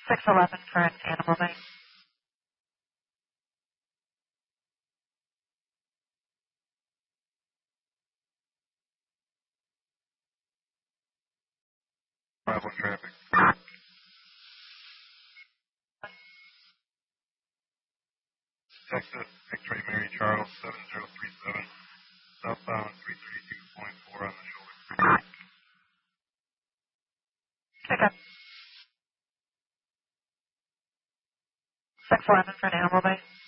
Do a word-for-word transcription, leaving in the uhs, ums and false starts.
six eleven for an Animal Bay. five one traffic. Texas, X-ray Mary Charles, seven zero three seven, southbound three thirty-two point four on the shoulder. Pick up. six eleven for an Animal Bay.